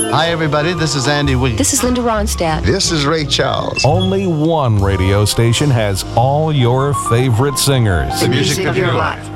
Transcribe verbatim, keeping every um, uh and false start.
Hi, everybody. This is Andy Williams. This is Linda Ronstadt. This is Ray Charles. Only one radio station has all your favorite singers. The music of your life.